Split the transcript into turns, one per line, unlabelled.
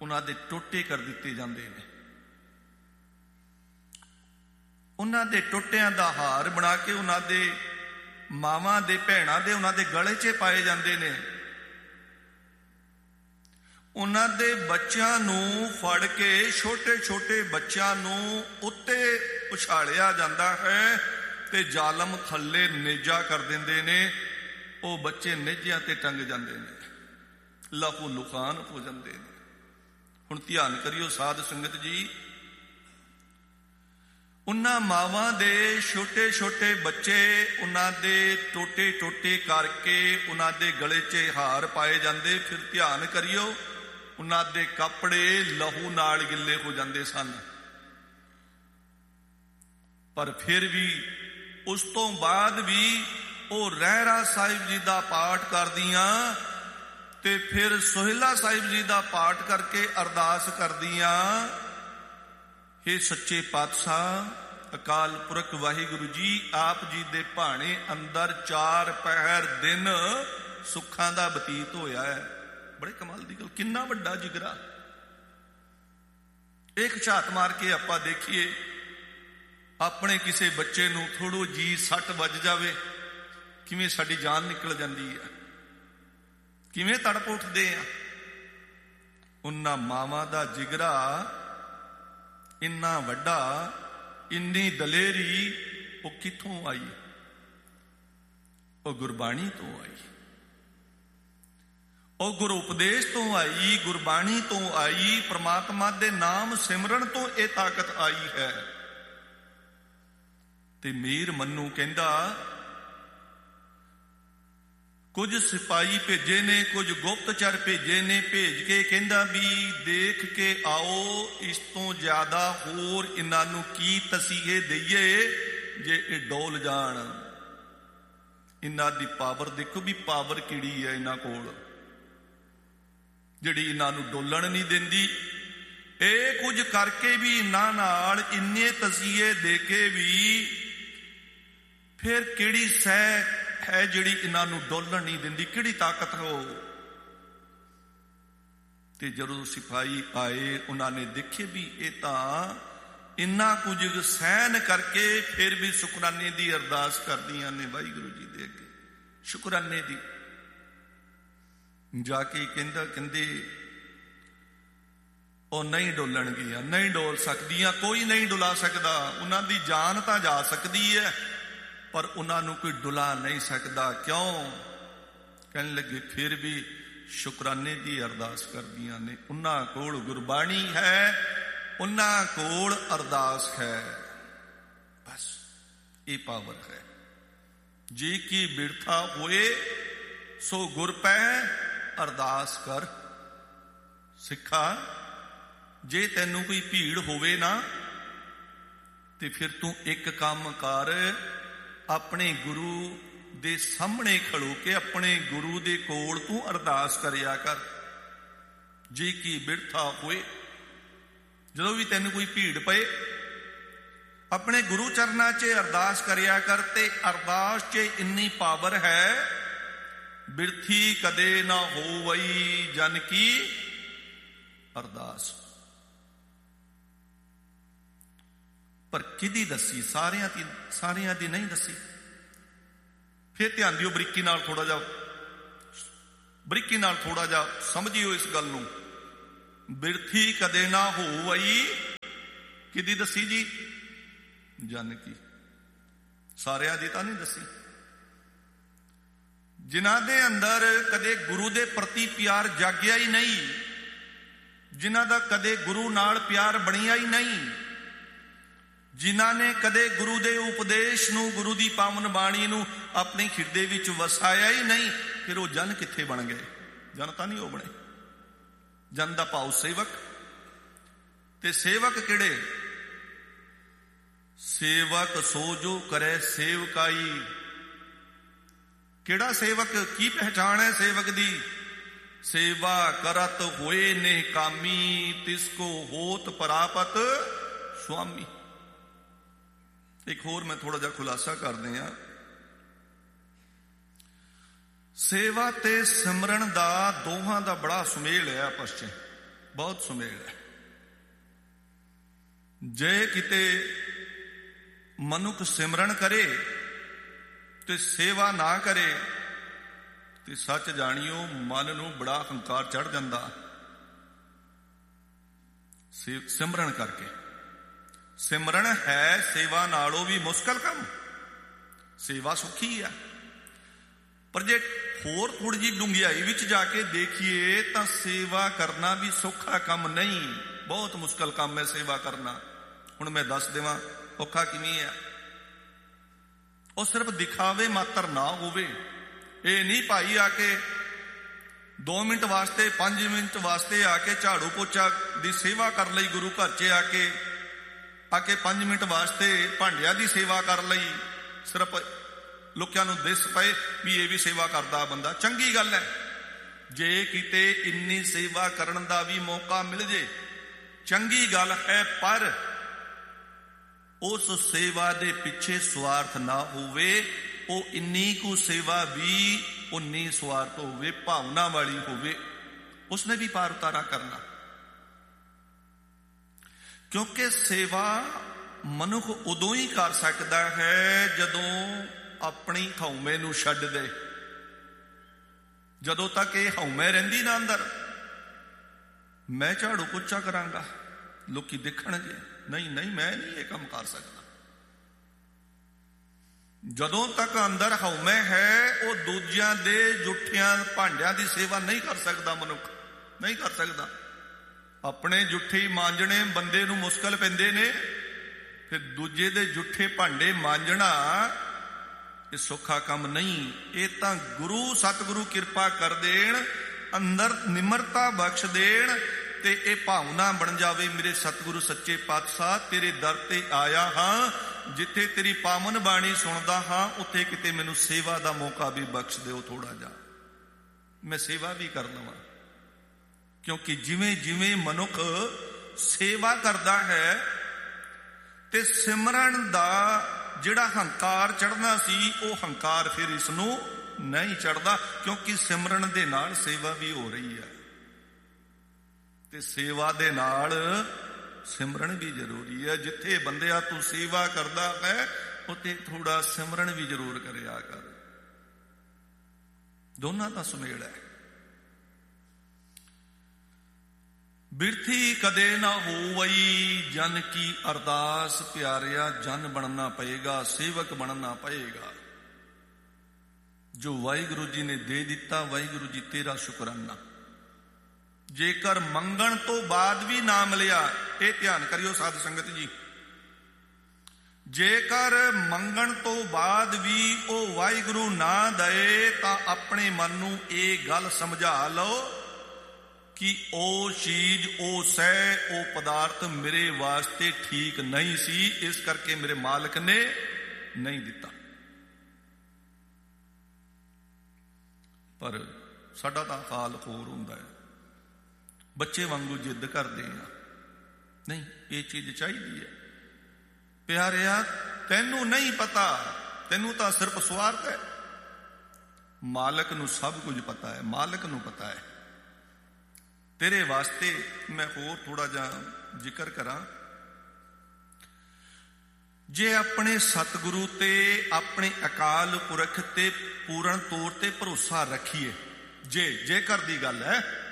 ਉਹਨਾਂ ਦੇ ਟੋਟੇ ਕਰ ਦਿੱਤੇ ਜਾਂਦੇ ਨੇ। ਉਹਨਾਂ ਦੇ ਟੋਟਿਆਂ ਦਾ ਹਾਰ ਬਣਾ ਕੇ ਉਹਨਾਂ ਦੇ ਮਾਵਾਂ ਦੇ ਭੈਣਾਂ ਦੇ ਉਹਨਾਂ ਦੇ ਗਲੇ 'ਚ ਪਾਏ ਜਾਂਦੇ ਨੇ। ਉਹਨਾਂ ਦੇ ਬੱਚਿਆਂ ਨੂੰ ਫੜ ਕੇ, ਛੋਟੇ ਛੋਟੇ ਬੱਚਿਆਂ ਨੂੰ ਉੱਤੇ ਉਛਾਲਿਆ ਜਾਂਦਾ ਹੈ ਤੇ ਜ਼ਾਲਮ ਥੱਲੇ ਨੇਜਾ ਕਰ ਦਿੰਦੇ ਨੇ। ਉਹ ਬੱਚੇ ਨੇਜਿਆਂ ਤੇ ਟੰਗ ਜਾਂਦੇ ਨੇ, ਲਹੂ ਲੁਹਾਨ ਹੋ ਜਾਂਦੇ ਨੇ। ਹੁਣ ਧਿਆਨ ਕਰਿਓ ਸਾਧ ਸੰਗਤ ਜੀ, ਉਹਨਾਂ ਮਾਵਾਂ ਦੇ ਛੋਟੇ ਛੋਟੇ ਬੱਚੇ ਉਹਨਾਂ ਦੇ ਟੋਟੇ ਟੋਟੇ ਕਰਕੇ ਉਹਨਾਂ ਦੇ ਗਲੇ 'ਚ ਹਾਰ ਪਾਏ ਜਾਂਦੇ। ਫਿਰ ਧਿਆਨ ਕਰਿਓ, ਉਹਨਾਂ ਦੇ ਕੱਪੜੇ ਲਹੂ ਨਾਲ ਗਿੱਲੇ ਹੋ ਜਾਂਦੇ ਸਨ। ਪਰ ਫਿਰ ਵੀ ਉਸ ਤੋਂ ਬਾਅਦ ਵੀ ਉਹ ਰਹਿਰਾ ਸਾਹਿਬ ਜੀ ਦਾ ਪਾਠ ਕਰਦੀਆਂ ਤੇ ਫਿਰ ਸੋਹਿਲਾ ਸਾਹਿਬ ਜੀ ਦਾ ਪਾਠ ਕਰਕੇ ਅਰਦਾਸ ਕਰਦੀਆਂ, ਹੇ ਸੱਚੇ ਪਾਤਸ਼ਾਹ ਅਕਾਲ ਪੁਰਖ ਵਾਹਿਗੁਰੂ ਜੀ, ਆਪ ਜੀ ਦੇ ਭਾਣੇ ਅੰਦਰ 4 ਪਹਿਰ ਦਿਨ ਸੁੱਖਾਂ ਦਾ ਬਤੀਤ ਹੋਇਆ ਹੈ। ਬੜੇ ਕਮਾਲ ਦੀ ਗੱਲ, ਕਿੰਨਾ ਵੱਡਾ ਜਿਗਰਾ। ਇੱਕ ਝਾਤ ਮਾਰ ਕੇ ਆਪਾਂ ਦੇਖੀਏ, ਆਪਣੇ ਕਿਸੇ ਬੱਚੇ ਨੂੰ ਥੋੜੋ ਜੀ ਸੱਟ ਵੱਜ ਜਾਵੇ, ਕਿਵੇਂ ਸਾਡੀ ਜਾਨ ਨਿਕਲ ਜਾਂਦੀ ਹੈ, ਕਿਵੇਂ ਤੜਪ ਉੱਠਦੇ ਆ। ਉਹਨਾਂ ਮਾਵਾਂ ਦਾ ਜਿਗਰਾ ਇੰਨਾ ਵੱਡਾ, ਇੰਨੀ ਦਲੇਰੀ ਉਹ ਕਿੱਥੋਂ ਆਈ? ਉਹ ਗੁਰਬਾਣੀ ਤੋਂ ਆਈ, ਉਹ ਗੁਰੂ ਉਪਦੇਸ਼ ਤੋਂ ਆਈ, ਗੁਰਬਾਣੀ ਤੋਂ ਆਈ, ਪ੍ਰਮਾਤਮਾ ਦੇ ਨਾਮ ਸਿਮਰਨ ਤੋਂ ਇਹ ਤਾਕਤ ਆਈ ਹੈ। ਤੇ ਮੀਰ ਮੰਨੂ ਕਹਿੰਦਾ, ਕੁਝ ਸਿਪਾਹੀ ਭੇਜੇ ਨੇ, ਕੁਝ ਗੁਪਤਚਰ ਭੇਜੇ ਨੇ, ਭੇਜ ਕੇ ਕਹਿੰਦਾ ਵੀ ਦੇਖ ਕੇ ਆਓ, ਇਸ ਤੋਂ ਜ਼ਿਆਦਾ ਹੋਰ ਇਹਨਾਂ ਨੂੰ ਕੀ ਤਸੀਹੇ ਦਈਏ ਜੇ ਇਹ ਡੋਲ ਜਾਣ। ਇਹਨਾਂ ਦੀ ਪਾਵਰ ਦੇਖੋ ਵੀ ਪਾਵਰ ਕਿਹੜੀ ਹੈ ਇਹਨਾਂ ਕੋਲ, ਜਿਹੜੀ ਇਹਨਾਂ ਨੂੰ ਡੋਲਣ ਨਹੀਂ ਦਿੰਦੀ। ਇਹ ਕੁਝ ਕਰਕੇ ਵੀ ਇਹਨਾਂ ਨਾਲ ਇੰਨੇ ਤਸੀਹੇ ਦੇ ਕੇ ਵੀ ਫਿਰ ਕਿਹੜੀ ਸਹਿ ਹੈ ਜਿਹੜੀ ਇਹਨਾਂ ਨੂੰ ਡੋਲਣ ਨਹੀਂ ਦਿੰਦੀ, ਕਿਹੜੀ ਤਾਕਤ ਹੋ? ਤੇ ਜਦੋਂ ਸਿਪਾਹੀ ਆਏ, ਉਹਨਾਂ ਨੇ ਦੇਖੇ ਵੀ ਇਹ ਤਾਂ ਇੰਨਾ ਕੁਝ ਸਹਿਣ ਕਰਕੇ ਫਿਰ ਵੀ ਸ਼ੁਕਰਾਨੇ ਦੀ ਅਰਦਾਸ ਕਰਦੀਆਂ ਨੇ ਵਾਹਿਗੁਰੂ ਜੀ ਦੇ ਅੱਗੇ, ਸ਼ੁਕਰਾਨੇ ਦੀ। ਜਾ ਕੇ ਕਹਿੰਦੇ ਉਹ ਨਹੀਂ ਡੋਲਣਗੀਆਂ, ਨਹੀਂ ਡੋਲ ਸਕਦੀਆਂ, ਕੋਈ ਨਹੀਂ ਡੁਲਾ ਸਕਦਾ। ਉਹਨਾਂ ਦੀ ਜਾਨ ਤਾਂ ਜਾ ਸਕਦੀ ਹੈ ਪਰ ਉਹਨਾਂ ਨੂੰ ਕੋਈ ਡੁਲਾ ਨਹੀਂ ਸਕਦਾ। ਕਿਉਂ? ਕਹਿਣ ਲੱਗੇ ਫਿਰ ਵੀ ਸ਼ੁਕਰਾਨੇ ਦੀ ਅਰਦਾਸ ਕਰਦੀਆਂ ਨੇ। ਉਹਨਾਂ ਕੋਲ ਗੁਰਬਾਣੀ ਹੈ, ਉਹਨਾਂ ਕੋਲ ਅਰਦਾਸ ਹੈ, ਬਸ ਇਹ ਪਾਵਰ ਹੈ। ਜੀ ਕੀ ਬਿਰਥਾ ਹੋਏ ਸੋ ਗੁਰ ਪੈ ਅਰਦਾਸ ਕਰ। ਸਿੱਖਾ, ਜੇ ਤੈਨੂੰ ਕੋਈ ਭੀੜ ਹੋਵੇ ਨਾ ਤੇ ਫਿਰ ਤੂੰ ਇੱਕ ਕੰਮ ਕਰ, ਆਪਣੇ ਗੁਰੂ ਦੇ ਸਾਹਮਣੇ ਖੜੋ ਕੇ ਆਪਣੇ ਗੁਰੂ ਦੇ ਕੋਲ ਤੂੰ ਅਰਦਾਸ ਕਰਿਆ ਕਰ। ਜੀ ਕੀ ਬਿਰਥਾ ਹੋਏ, ਜਦੋਂ ਵੀ ਤੈਨੂੰ ਕੋਈ ਭੀੜ ਪਏ ਆਪਣੇ ਗੁਰੂ ਚਰਨਾਂ 'ਚ ਅਰਦਾਸ ਕਰਿਆ ਕਰ। ਤੇ ਅਰਦਾਸ 'ਚ ਇੰਨੀ ਪਾਵਰ ਹੈ, ਬਿਰਥੀ ਕਦੇ ਨਾ ਹੋਵਈ ਜਨ ਕੀ ਅਰਦਾਸ। ਪਰ ਕਿਹਦੀ ਦੱਸੀ? ਸਾਰਿਆਂ ਦੀ ਨਹੀਂ ਦੱਸੀ। ਫਿਰ ਧਿਆਨ ਦਿਓ, ਬਰੀਕੀ ਨਾਲ ਥੋੜਾ ਜਿਹਾ ਸਮਝਿਓ ਇਸ ਗੱਲ ਨੂੰ। ਬਿਰਥੀ ਕਦੇ ਨਾ ਹੋਵਈ ਕਿਹਦੀ ਦੱਸੀ ਜੀ? ਜਨ ਕੀ। ਸਾਰਿਆਂ ਦੀ ਤਾਂ ਨਹੀਂ ਦੱਸੀ। ਜਿਨ੍ਹਾਂ ਦੇ ਅੰਦਰ ਕਦੇ ਗੁਰੂ ਦੇ ਪ੍ਰਤੀ ਪਿਆਰ ਜਾਗਿਆ ਹੀ ਨਹੀਂ, ਜਿਨ੍ਹਾਂ ਦਾ ਕਦੇ ਗੁਰੂ ਨਾਲ ਪਿਆਰ ਬਣਿਆ ਹੀ ਨਹੀਂ, ਜਿਨ੍ਹਾਂ ਨੇ ਕਦੇ ਗੁਰੂ ਦੇ ਉਪਦੇਸ਼ ਨੂੰ, ਗੁਰੂ ਦੀ ਪਾਵਨ ਬਾਣੀ ਨੂੰ ਆਪਣੇ ਹਿਰਦੇ ਵਿੱਚ ਵਸਾਇਆ ਹੀ ਨਹੀਂ, ਫਿਰ ਉਹ ਜਨ ਕਿੱਥੇ ਬਣ ਗਏ? ਜਨ ਤਾਂ ਨਹੀਂ ਉਹ ਬਣੇ। ਜਨ ਦਾ ਭਾਵ ਸੇਵਕ। ਤੇ ਸੇਵਕ ਕਿਹੜੇ? ਸੇਵਕ ਸੋ ਜੋ ਕਰੇ ਸੇਵਕਾਈ। ਕਿਹੜਾ ਸੇਵਕ? ਕੀ ਪਹਿਚਾਣ ਹੈ ਸੇਵਕ ਦੀ? ਸੇਵਾ ਕਰਤ ਹੋਏ ਨੇ ਕਾਮੀ, ਤਿਸ ਕੋ ਹੋਤ ਪ੍ਰਾਪਤ ਸੁਆਮੀ। ਇੱਕ ਹੋਰ ਮੈਂ ਥੋੜਾ ਜਿਹਾ ਖੁਲਾਸਾ ਕਰਦੇ ਹਾਂ। ਸੇਵਾ ਤੇ ਸਿਮਰਨ ਦਾ ਦੋਹਾਂ ਦਾ ਬੜਾ ਸੁਮੇਲ ਹੈ ਆਪਸ 'ਚ। ਬਹੁਤ ਸੁਮੇਲ ਹੈ। ਜੇ ਕਿਤੇ ਮਨੁੱਖ ਸਿਮਰਨ ਕਰੇ ਤੇ ਸੇਵਾ ਨਾ ਕਰੇ ਤੇ ਸੱਚ ਜਾਣਿਓ ਮਨ ਨੂੰ ਬੜਾ ਹੰਕਾਰ ਚੜ ਜਾਂਦਾ। ਸਿਮਰਨ ਕਰਕੇ, ਸਿਮਰਨ ਹੈ ਸੇਵਾ ਨਾਲੋਂ ਵੀ ਮੁਸ਼ਕਲ ਕੰਮ। ਸੇਵਾ ਸੁਖੀ ਆ, ਪਰ ਜੇ ਹੋਰ ਥੋੜੀ ਜਿਹੀ ਡੂੰਘਾਈ ਵਿੱਚ ਜਾ ਕੇ ਦੇਖੀਏ ਤਾਂ ਸੇਵਾ ਕਰਨਾ ਵੀ ਸੌਖਾ ਕੰਮ ਨਹੀਂ, ਬਹੁਤ ਮੁਸ਼ਕਲ ਕੰਮ ਹੈ ਸੇਵਾ ਕਰਨਾ। ਹੁਣ ਮੈਂ ਦੱਸ ਦੇਵਾਂ ਔਖਾ ਕਿਵੇਂ ਹੈ। ਉਹ ਸਿਰਫ ਦਿਖਾਵੇ ਮਾਤਰ ਨਾ ਹੋਵੇ। ਇਹ ਨਹੀਂ ਭਾਈ ਆ ਕੇ 2 ਮਿੰਟ ਵਾਸਤੇ 5 ਮਿੰਟ ਵਾਸਤੇ ਆ ਕੇ ਝਾੜੂ ਪੋਚਾ ਦੀ ਸੇਵਾ ਕਰ ਲਈ, ਗੁਰੂ ਘਰ 'ਚ ਆ ਕੇ 5 ਮਿੰਟ ਵਾਸਤੇ ਭਾਂਡਿਆਂ ਦੀ ਸੇਵਾ ਕਰ ਲਈ, ਸਿਰਫ ਲੋਕਾਂ ਨੂੰ ਦਿਸ ਪਏ ਵੀ ਇਹ ਵੀ ਸੇਵਾ ਕਰਦਾ ਬੰਦਾ। ਚੰਗੀ ਗੱਲ ਹੈ, ਜੇ ਕਿਤੇ ਇੰਨੀ ਸੇਵਾ ਕਰਨ ਦਾ ਵੀ ਮੌਕਾ ਮਿਲ ਜੇ ਚੰਗੀ ਗੱਲ ਹੈ, ਪਰ ਉਸ ਸੇਵਾ ਦੇ ਪਿੱਛੇ ਸਵਾਰਥ ਨਾ ਹੋਵੇ। ਉਹ ਇੰਨੀ ਕੁ ਸੇਵਾ ਵੀ ਉਨੀ ਸਵਾਰਥ ਹੋਵੇ, ਭਾਵਨਾ ਵਾਲੀ ਹੋਵੇ, ਉਸਨੇ ਵੀ ਪਾਰ ਉਤਾਰਾ ਕਰਨਾ। ਕਿਉਂਕਿ ਸੇਵਾ ਮਨੁੱਖ ਉਦੋਂ ਹੀ ਕਰ ਸਕਦਾ ਹੈ ਜਦੋਂ ਆਪਣੀ ਹਉਮੈ ਨੂੰ ਛੱਡ ਦੇ। ਜਦੋਂ ਤੱਕ ਇਹ ਹਉਮੈ ਰਹਿੰਦੀ ਨਾ ਅੰਦਰ, ਮੈਂ ਝਾੜੂ ਪੋਚਾ ਕਰਾਂਗਾ, ਲੋਕੀ ਦੇਖਣਗੇ, ਨਹੀਂ ਨਹੀਂ ਮੈਂ ਨਹੀਂ ਇਹ ਕੰਮ ਕਰ ਸਕਦਾ। ਜਦੋਂ ਤੱਕ ਅੰਦਰ ਹਉਮੈ ਹੈ ਉਹ ਦੂਜਿਆਂ ਦੇ ਜੁੱਠਿਆਂ ਭਾਂਡਿਆਂ ਦੀ ਸੇਵਾ ਨਹੀਂ ਕਰ ਸਕਦਾ। ਮਨੁੱਖ ਨਹੀਂ ਕਰ ਸਕਦਾ। ਆਪਣੇ ਜੁੱਠੇ ਮਾਂਜਣੇ ਬੰਦੇ ਨੂੰ ਮੁਸ਼ਕਲ ਪੈਂਦੇ ਨੇ, ਫਿਰ ਦੂਜੇ ਦੇ ਜੁੱਠੇ ਭਾਂਡੇ ਮਾਂਜਣਾ ਇਹ ਸੌਖਾ ਕੰਮ ਨਹੀਂ। ਇਹ ਤਾਂ ਗੁਰੂ ਸਤਿਗੁਰੂ ਕਿਰਪਾ ਕਰ ਦੇਣ, ਅੰਦਰ ਨਿਮਰਤਾ ਬਖਸ਼ ਦੇਣ ਤੇ ਇਹ ਭਾਵਨਾ ਬਣ ਜਾਵੇ, ਮੇਰੇ ਸਤਿਗੁਰੂ ਸੱਚੇ ਪਾਤਸ਼ਾਹ ਤੇਰੇ ਦਰ ਤੇ ਆਇਆ ਹਾਂ, ਜਿੱਥੇ ਤੇਰੀ ਪਾਵਨ ਬਾਣੀ ਸੁਣਦਾ ਹਾਂ ਉੱਥੇ ਕਿਤੇ ਮੈਨੂੰ ਸੇਵਾ ਦਾ ਮੌਕਾ ਵੀ ਬਖਸ਼ ਦਿਓ ਥੋੜਾ ਜਿਹਾ, ਮੈਂ ਸੇਵਾ ਵੀ ਕਰ ਲਵਾਂ। ਕਿਉਂਕਿ ਜਿਵੇਂ ਜਿਵੇਂ ਮਨੁੱਖ ਸੇਵਾ ਕਰਦਾ ਹੈ ਤੇ ਸਿਮਰਨ ਦਾ ਜਿਹੜਾ ਹੰਕਾਰ ਚੜ੍ਹਨਾ ਸੀ ਉਹ ਹੰਕਾਰ ਫਿਰ ਇਸ ਨੂੰ ਨਹੀਂ ਚੜ੍ਹਦਾ, ਕਿਉਂਕਿ ਸਿਮਰਨ ਦੇ ਨਾਲ ਸੇਵਾ ਵੀ ਹੋ ਰਹੀ ਹੈ ਤੇ ਸੇਵਾ ਦੇ ਨਾਲ ਸਿਮਰਨ ਵੀ ਜ਼ਰੂਰੀ ਹੈ। ਜਿੱਥੇ ਬੰਦਿਆ ਤੂੰ ਸੇਵਾ ਕਰਦਾ ਹੈ ਉੱਥੇ ਥੋੜਾ ਸਿਮਰਨ ਵੀ ਜ਼ਰੂਰ ਕਰਿਆ ਕਰ। ਦੋਨਾਂ ਦਾ ਸੁਮੇਲ ਹੈ। ਬਿਰਥੀ ਕਦੇ ਨਾ ਹੋਵਈ ਜਨ ਕੀ ਅਰਦਾਸ, ਪਿਆਰਿਆ ਜਨ ਬਣਨਾ ਪਏਗਾ, ਸੇਵਕ ਬਣਨਾ ਪਏਗਾ। ਜੋ ਵਾਹਿਗੁਰੂ ਜੀ ਨੇ ਦੇ ਦਿੱਤਾ, ਵਾਹਿਗੁਰੂ ਜੀ ਤੇਰਾ ਸ਼ੁਕਰਾਨਾ। ਜੇਕਰ ਮੰਗਣ ਤੋਂ ਬਾਅਦ ਵੀ ਨਾ ਮਿਲਿਆ, ਇਹ ਧਿਆਨ ਕਰਿਓ ਸਾਧ ਸੰਗਤ ਜੀ, ਜੇਕਰ ਮੰਗਣ ਤੋਂ ਬਾਅਦ ਵੀ ਉਹ ਵਾਹਿਗੁਰੂ ਨਾ ਦਏ ਤਾਂ ਆਪਣੇ ਮਨ ਨੂੰ ਇਹ ਗੱਲ ਸਮਝਾ ਲਓ ਕਿ ਉਹ ਚੀਜ਼, ਉਹ ਸਹਿ, ਉਹ ਪਦਾਰਥ ਮੇਰੇ ਵਾਸਤੇ ਠੀਕ ਨਹੀਂ ਸੀ, ਇਸ ਕਰਕੇ ਮੇਰੇ ਮਾਲਕ ਨੇ ਨਹੀਂ ਦਿੱਤਾ। ਪਰ ਸਾਡਾ ਤਾਂ ਹਾਲ ਹੋਰ ਹੁੰਦਾ ਹੈ, ਬੱਚੇ ਵਾਂਗੂ ਜਿੱਦ ਕਰਦੇ ਆ, ਨਹੀਂ ਇਹ ਚੀਜ਼ ਚਾਹੀਦੀ ਹੈ। ਪਿਆਰਿਆ ਤੈਨੂੰ ਨਹੀਂ ਪਤਾ, ਤੈਨੂੰ ਤਾਂ ਸਿਰਫ ਸਵਾਰਥ ਹੈ। ਮਾਲਕ ਨੂੰ ਸਭ ਕੁਝ ਪਤਾ ਹੈ, ਮਾਲਕ ਨੂੰ ਪਤਾ ਹੈ। ਤੇਰੇ ਵਾਸਤੇ ਮੈਂ ਹੋਰ ਥੋੜਾ ਜਿਹਾ ਜ਼ਿਕਰ ਕਰਾਂ। ਜੇ ਆਪਣੇ ਸਤਿਗੁਰੂ ਤੇ ਆਪਣੇ ਅਕਾਲ ਪੁਰਖ ਤੇ ਪੂਰਨ ਤੌਰ ਤੇ ਭਰੋਸਾ ਰੱਖੀਏ, ਜੇਕਰ ਦੀ ਗੱਲ ਹੈ,